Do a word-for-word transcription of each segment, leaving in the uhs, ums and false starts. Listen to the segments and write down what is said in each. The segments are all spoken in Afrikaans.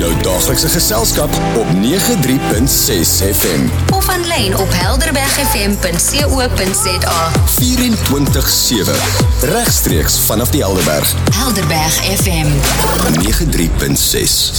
Jou daaglikse geselskap op nege drie punt ses F M. Of aanlyn op helderberg f m punt co punt za. vyf sewe. Regstreeks vanaf die Helderberg. Helderberg F M. nege drie punt ses.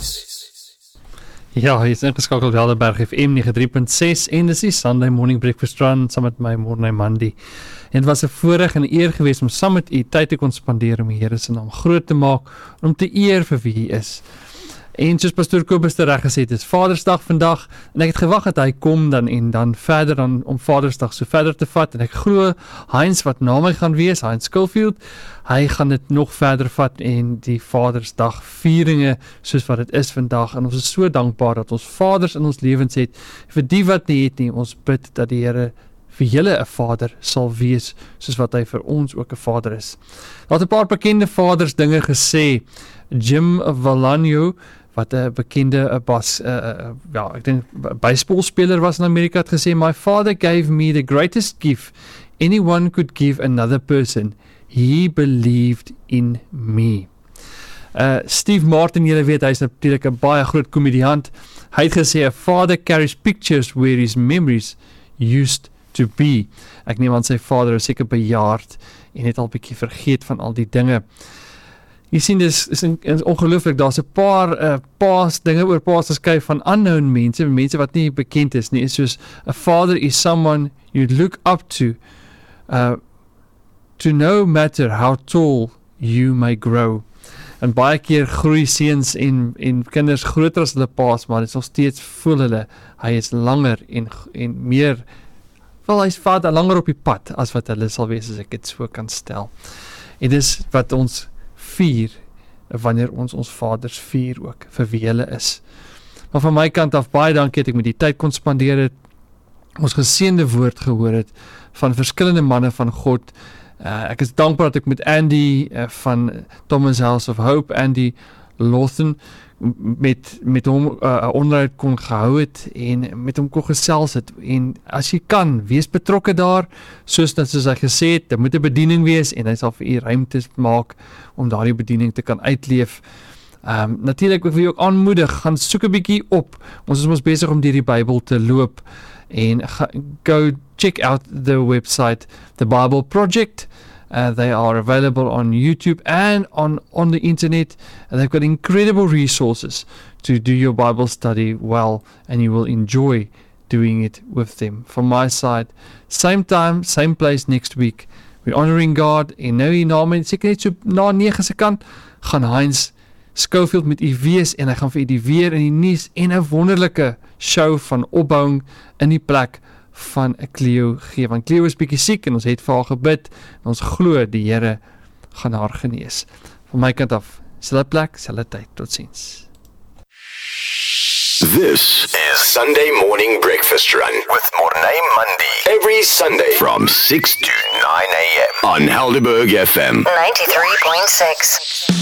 Ja, hier is ingeskakeld Helderberg F M nege drie punt ses en dis die Sunday Morning Breakfast Run saam met my Morne Mandy. En het was 'n voorreg en 'n eer geweest om saam met u tyd te kon spandeer om die Here se naam groot te maak en om te eer vir wie hy is. En soos pastoor Kobus te reg gesê het, is Vadersdag vandag en ek het gewag dat hy kom dan en dan verder dan om Vadersdag so verder te vat en ek glo Heinz wat na my gaan wees, Heinz Schofield, hy gaan dit nog verder vat en die Vadersdag vieringe soos wat dit is vandag en ons is so dankbaar dat ons vaders in ons lewens het, vir die wat nie het nie, ons bid dat die Here vir julle 'n vader sal wees, soos wat hy vir ons ook 'n vader is. Daar het 'n paar bekende vaders dinge gesê. Jim Valano, wat 'n bekende 'n bas, uh, uh, ja, ek dink baseballspeler was in Amerika, het gesê, "My father gave me the greatest gift anyone could give another person. He believed in me." Uh, Steve Martin, julle weet, hy is natuurlik 'n baie groot komediant. Hy het gesê, "A father carries pictures where his memories used to be." Ek neem aan sy vader is seker bejaard en het al bietjie vergeet van al die dinge. Jy sien, dis is, is ongelooflik, daar's 'n paar uh, paas, dinge oor paas geskryf van unknown mense, mense wat nie bekend is nie, is soos, "A father is someone you look up to, uh, to no matter how tall you may grow." En baie keer groei seuns en, en kinders groter as hulle paas, maar dit is nog steeds voel hulle, hy is langer en, en meer, wel hy is vader langer op die pad, as wat hulle sal wees, as ek dit so kan stel. En dis wat ons vier, wanneer ons ons vaders vier ook, vir wie hulle is. Maar van my kant af, baie dankie dat ek met die tyd kon spandeer het, ons geseënde woord gehoor het, van verskillende manne van God. Uh, ek is dankbaar dat ek met Andy uh, van Thomas House of Hope, Andy Lawson, met, met hom 'n uh, onderhoud kon gehou het, en met hom kon gesels het, en as jy kan, wees betrokke daar, soos dat soos hy gesê het, daar moet 'n bediening wees, en hy sal vir u ruimtes maak, om daardie bediening te kan uitleef. Um, natuurlik wil ek ook aanmoedig, gaan soek 'n bietjie op, ons is ons besig om deur die Bybel te loop, en ga, go check out the website, The Bible Project. Uh, they are available on YouTube and on, on the internet, and they've got incredible resources to do your Bible study well, and you will enjoy doing it with them. From my side, same time, same place next week. We're honoring God, en nou hier na my, seker net so na nege se kant, gaan Heinz Schofield met u wees, en hy gaan vir u die weer in die nuus, en 'n wonderlike show van opbouing in die plek van 'n Cleo gee, want Cleo is bietjie siek en ons het vir haar gebid en ons glo die Here gaan haar genees. Van my kant af, selfe plek, selfe tyd, totsiens. This is Sunday Morning Breakfast Run with Morne Mandy. Every Sunday from six to nine A M on Helderberg F M ninety-three point six.